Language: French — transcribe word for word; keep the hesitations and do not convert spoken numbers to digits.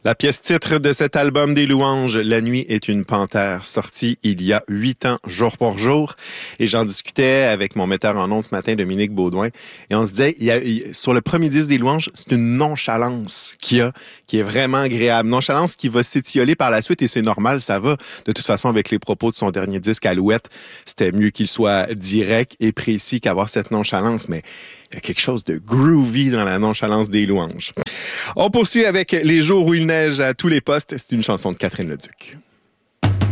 La pièce titre de cet album des Louanges, La nuit est une panthère, sortie il y a huit ans, jour pour jour. Et j'en discutais avec mon metteur en ondes ce matin, Dominique Baudouin. Et on se disait, il y a, il, sur le premier disque des Louanges, c'est une nonchalance qu'il y a, qui est vraiment agréable. Nonchalance qui va s'étioler par la suite et c'est normal, ça va. De toute façon, avec les propos de son dernier disque, Alouette, c'était mieux qu'il soit direct et précis qu'avoir cette nonchalance. Mais il y a quelque chose de groovy dans la nonchalance des Louanges. On poursuit avec Les jours où il neige à tous les postes. C'est une chanson de Catherine Leduc.